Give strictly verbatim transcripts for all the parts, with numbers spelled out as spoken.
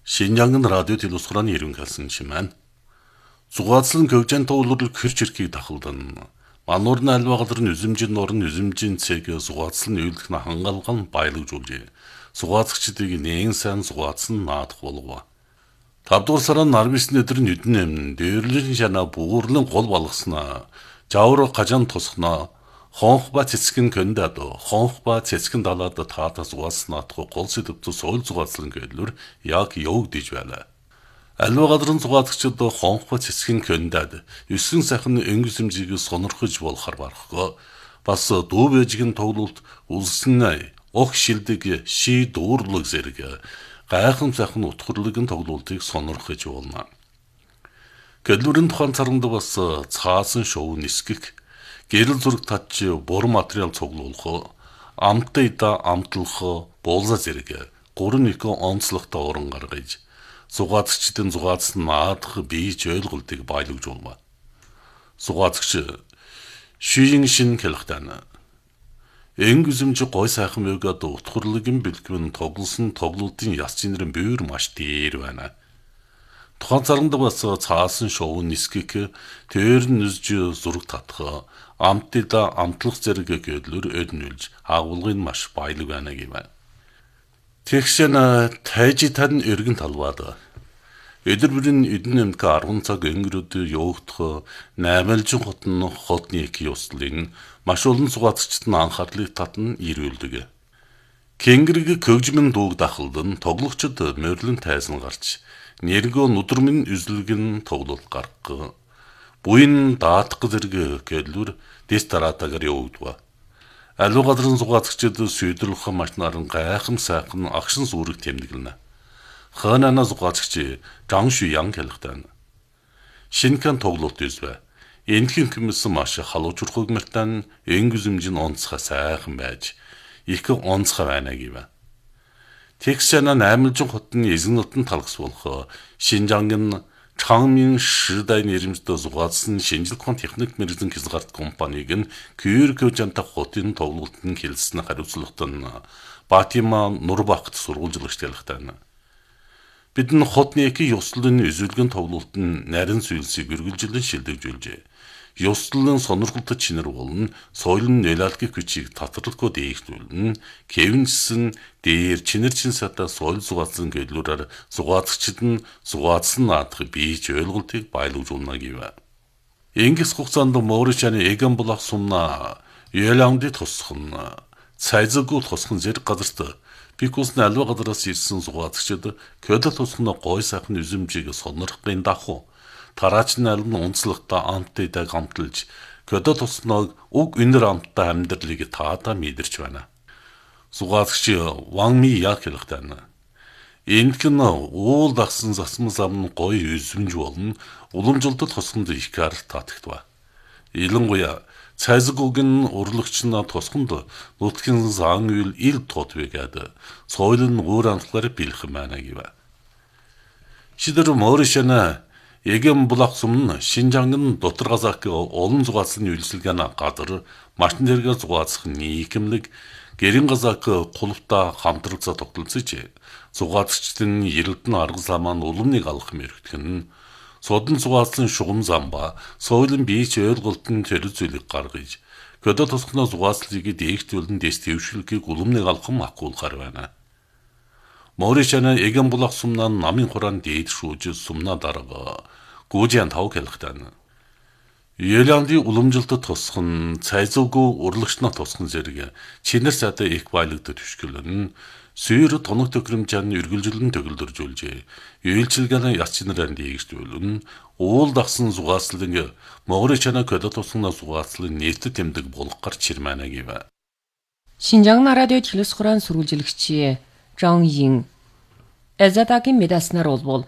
Шинжаангын радио телевизорын иргэн хэлсэн чимэн. Зугаацлан көвжэн тоолрол хөрч ирхийг дахалдан. Мануурны альвагалар нь үзэмжин норн үзэмжин цэг зугаацлан үйлдэх на хангалган баялагжуулжээ. Зугаацгчдыг нээн сайн зугаацсан наадах болов. тавдугаар сарын арван өдөр нь нүдэн эмн дээрлэн шана буурлан гол болгосноо. Жавар гажан тусхноо. Хонх ба цэцгэн көндад хонх ба цэцгэн далаад таата зугаацнаатгүй гол сэдвтө соёл зугаацлан гэдлэр яг явагдж байлаа. Аливаа газрын зугаацчид хонх ба цэцгэн көндад өсгөн сайхан өнгөсөмжийг сонирхож болохоор барахгүй. Бас дуу бэжгийн тоглолт үлсэн ох шилдэг ши дуурлаг зэрэг гайхан сайхан утгарлыгын тоглолтыг сонирхож болно. Гэдлүрэн тухайн царанд бас цаасан шоу нисгэх гэрэл зураг татж буруу материал цуглуулах, амттай да амтлах, буулза зэрэг гурван их онцлогтой уран гаргаж, зугаацчдын зугаацсан наадах бийж ойлголтыг баялагжуулна. Зугаацч шиин шин хэлхтана. Энгүзэмж гой сайхан мөгөд утгарлыгын бэлтгэн тоглосон тоглолтын яс чинэрэн бээр маш дээр байна. Тухайн царанд бас цаасан шоу нисгэх, тэр нүзж зураг татах, амтда амтлах зэрэг гэдлэр өднүүлж агуулгын маш баялаг байна гэв. Тэгшэн тайжи тань эргэн талваад. Өдөр бүрийн эдэн эмтгэ арван цаг өнгөрөөд явагдах наймалжин хотн хотны их ёслын маш олон зугаацчдын анхаарлыг татна ирүүлдэг. Кенгэрэг көгжмөн дууг дахалдан тоглогчд морилон тайзан гарч нэргөө нүдэрмэн үзлэгэн тоглолт гаргах. Буин даатах зэрэг гэдлүр дэс тараатагаар явагдва. Аливаа газрын зугаацчид сүйдрлэх машинаар гайхам сайхан агшин сүрэг тэмдэглэнэ. Ханана зугаацч Жангшу Янг хэлэхтэн. Шинхэн тоглолт үзвэ. Энтхэн хүмүүс маш халуучрахыг мартан энгүзэмжин онцгой сайхан байж их онцгой байна гэв. Тэгшэна наймалжин хотны эзэннотн талгас болох Шинжаангын Чангмин Шидай нэрмжтэй зугаацсан шинжилгээний техник мэрэгэн хязгаарт компаниг нь кью эр кью-жантай хотын тоглолтын хэлсэн хариуцлагад нь Батима Нурбахт сургуулжлагч хэлэхтэн. Бидний хотны эки ёслолын үзүүлгэн тоглолт нь нарийн зүйлсийг үргэлжлэн шилдэвжүүлжээ. Ёслолын сонирхолтой чинэр болон соёлын нөлөөлөх хүчийг татварлахгүй дээгдүүлнэ. Кевинсэн дээр чинэр чин сата соёл зугаацсан гэдлүүрээр зугаацчид нь зугаацсан наадах бийж ойлголтыг баялагжуулна гэв. Ингис хугацаанд Моришаны эгэн булах сумна Ёланди тусхан цайзаггүй тусхан зэрэг газарт Пикусны аливаа газараас ирсэн зугаацчид көдөл тусхны гой сайхан үзэмжийг сонирхохын даху тараачны албан онцлогтой амттай гамталж көдөл тусхныг уг үнэр амттай амьдралыг таата мэдэрч байна. Зугаацч Ван Ми яг хэлэхтэн. Эндхэн уул дагсан засмал зам гой үзэмж болон уламжлалт тусханд их кар татагдва. Илэнгуяа цайзгуугийн урлагч на тусханд нутгийн сан үйл ил тотвэгэд соёл нь өөр амтлаар бэлэх байна гэв. Шидэр Моришана эгэн булах сумн Шинжаангын Дотор-Газак олон зугаацлын үйлчилгээний газар машин зэрэг зугаацах нийгэмлэг гэрэн газак кулвта хамтралцаа тогтолцож зугаацчдын эрэлдэн арга замаа улмыг алах мэрэгтгэн содон зугаацлын шугам замба соёлын бийч ойлголтын тэр зүйлийг гаргаж көдө тусхнаа зугаацлыг дээгтүүлэн дэс твшилгийг улмыг алах макуулгаар байна. Моришана эгэн булах сумнаа намын хураан дээд шүүж сумнаа дарга гүүжэн тав хэлэхтэн. Ёланди уламжлалт тусхан цайзуугүй урлагчнаа тусхан зэрэг чинэр сада их баялагд төшгөлөн сүйр тоног төхрөмжийн үргэлжлэн төгөлдөржүүлжээ. Үйлчилгээний яс чинэрэн дээгдүүлэн уул дагсан зугаацлын Моришана көдө тусхнаа зугаацлын нийтэд тэмдэг болох гарч ирмэнэ гэв. Шинжаангын радио телевизорын сурвалжлагч Жан Ин Эзадагийн медаснаар болбол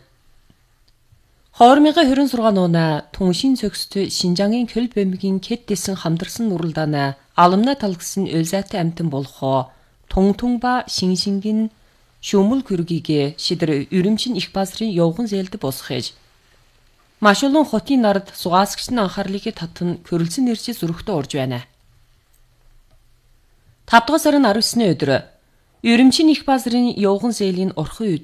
хоёр мянган хорин сургаан оноо түншин цогцт Шинжаангийн хөл бэмгийн кэт дэсэн хамдарсан нуралдаана аламна талгсан өзэтэй амтан болохоо Тунгтунба Шинжингийн шүмүл күргигээ шидэр үрэмчин их базрын явган зээлд босхэж маш олон хотын нард зугаацчдын анхаарлыг татан körөлсөн нэрчи зүрхтээ орж байна. тавдугаар сарын арван өдөр үрэмчин их базрын явган зээлийн орхон